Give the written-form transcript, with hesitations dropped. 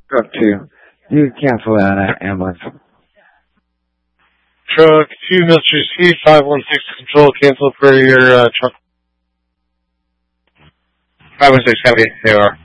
Truck 2. You cancel that ambulance. Truck 2, Military Speed, 516 control, cancel for your truck. 516, copy, they are.